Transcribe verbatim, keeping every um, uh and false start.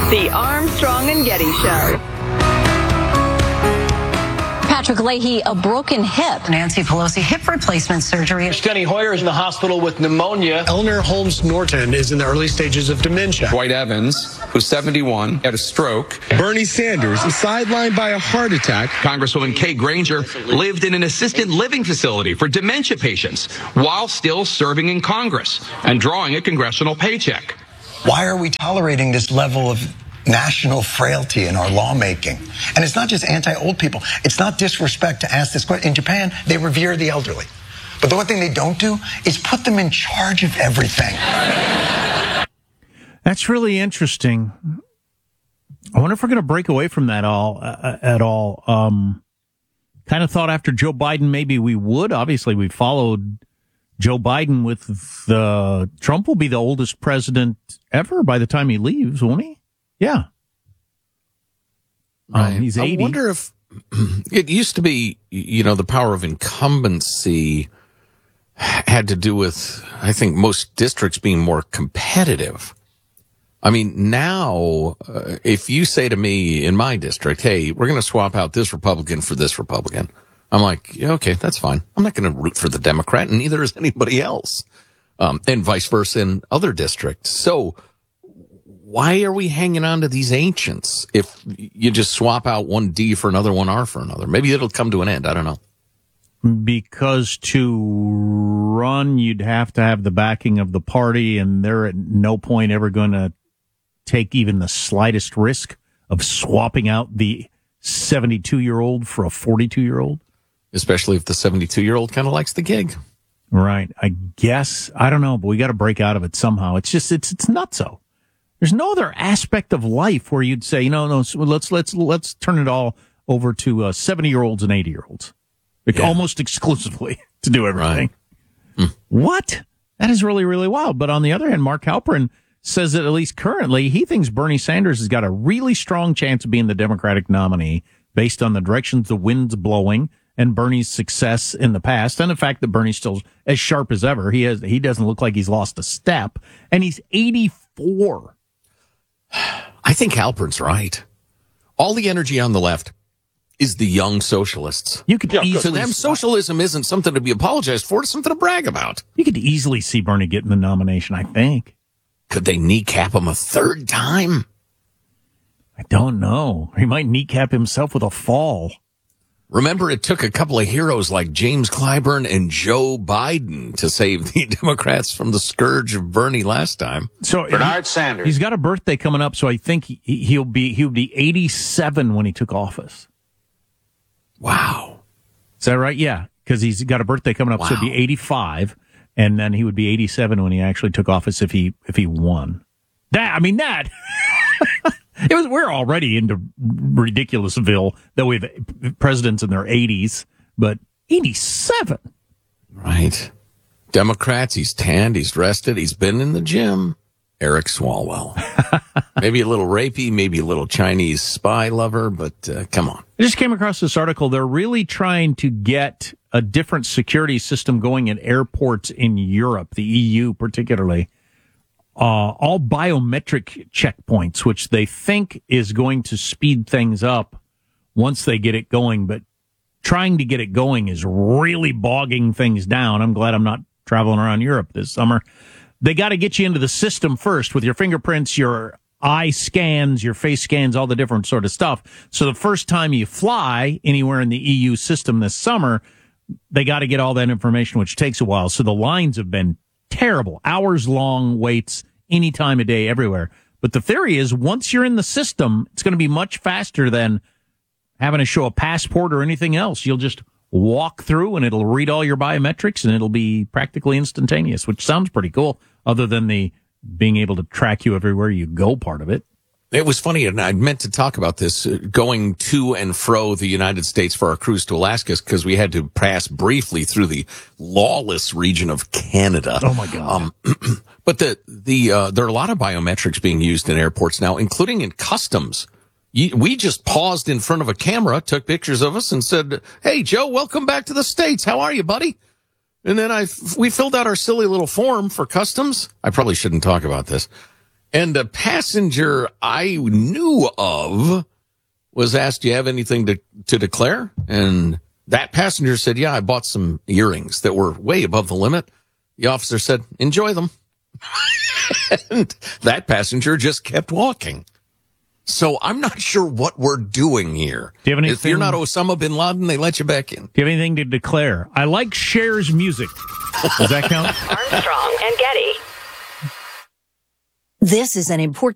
The Armstrong and Getty Show. Patrick Leahy, a broken hip. Nancy Pelosi, hip replacement surgery. Steny Hoyer is in the hospital with pneumonia. Eleanor Holmes Norton is in the early stages of dementia. Dwight Evans, who's seventy-one, had a stroke. Bernie Sanders, sidelined by a heart attack. Congresswoman Kay Granger lived in an assisted living facility for dementia patients while still serving in Congress and drawing a congressional paycheck. Why are we tolerating this level of national frailty in our lawmaking? And it's not just anti-old people. It's not disrespect to ask this question. In Japan, they revere the elderly. But the one thing they don't do is put them in charge of everything. That's really interesting. I wonder if we're going to break away from that all uh, at all. Um, kind of thought after Joe Biden maybe we would. Obviously, we followed Joe Biden with the Trump will be the oldest president ever by the time he leaves, won't he? Yeah. Right. Um, he's eighty. I wonder if it used to be, you know, the power of incumbency had to do with, I think, most districts being more competitive. I mean, now, uh, if you say to me in my district, hey, we're going to swap out this Republican for this Republican, I'm like, yeah, okay, that's fine. I'm not going to root for the Democrat, and neither is anybody else. Um, and vice versa in other districts. So, why are we hanging on to these ancients if you just swap out one D for another, one R for another? Maybe it'll come to an end. I don't know. Because to run, you'd have to have the backing of the party, and they're at no point ever going to take even the slightest risk of swapping out the seventy-two-year-old for a forty-two-year-old. Especially if the seventy-two-year-old kind of likes the gig. Right. I guess. I don't know, but we got to break out of it somehow. It's just, it's, it's nutso. There's no other aspect of life where you'd say, you know, no, let's let's let's turn it all over to uh, seventy-year-olds and eighty-year-olds, like Yeah. almost exclusively to do everything. Right. Mm. What? That is really, really wild. But on the other hand, Mark Halperin says that at least currently, he thinks Bernie Sanders has got a really strong chance of being the Democratic nominee based on the directions the wind's blowing and Bernie's success in the past, and the fact that Bernie's still as sharp as ever. He has he doesn't look like he's lost a step, and he's eighty-four. I think Halpern's right. All the energy on the left is the young socialists. You could yeah, easily, to them, socialism isn't something to be apologized for; it's something to brag about. You could easily see Bernie getting the nomination. I think. Could they kneecap him a third time? I don't know. He might kneecap himself with a fall. Remember, it took a couple of heroes like James Clyburn and Joe Biden to save the Democrats from the scourge of Bernie last time. So Bernard he, Sanders. He's got a birthday coming up, so I think he, he'll be he'll be eighty-seven when he took office. Wow, is that right? Yeah, because he's got a birthday coming up, wow. so it'd be eighty-five, and then he would be eighty-seven when he actually took office if he if he won. That I mean that. It was. We're already into ridiculousville that we have presidents in their eighties, but eighty-seven, right? Democrats. He's tanned. He's rested. He's been in the gym. Eric Swalwell. Maybe a little rapey, maybe a little Chinese spy lover, but uh, come on. I just came across this article. They're really trying to get a different security system going at airports in Europe, the E U particularly. Uh, all biometric checkpoints, which they think is going to speed things up once they get it going. But trying to get it going is really bogging things down. I'm glad I'm not traveling around Europe this summer. They got to get you into the system first with your fingerprints, your eye scans, your face scans, all the different sort of stuff. So the first time you fly anywhere in the E U system this summer, they got to get all that information, which takes a while. So the lines have been terrible, hours long waits any time of day everywhere. But the theory is once you're in the system, it's going to be much faster than having to show a passport or anything else. You'll just walk through and it'll read all your biometrics and it'll be practically instantaneous, which sounds pretty cool, other than the being able to track you everywhere you go part of it. It was funny, and I meant to talk about this, uh, going to and fro the United States for our cruise to Alaska, because we had to pass briefly through the lawless region of Canada. Oh, my God. Um, but the the uh, there are a lot of biometrics being used in airports now, including in customs. You, we just paused in front of a camera, took pictures of us, and said, "Hey, Joe, welcome back to the States. How are you, buddy?" And then I we filled out our silly little form for customs. I probably shouldn't talk about this. And a passenger I knew of was asked, do you have anything to, to declare? And that passenger said, yeah, I bought some earrings that were way above the limit. The officer said, enjoy them. And that passenger just kept walking. So I'm not sure what we're doing here. Do you have anything, if you're not Osama bin Laden, they let you back in. Do you have anything to declare? I like Cher's music. Does that count? Armstrong and Getty. This is an important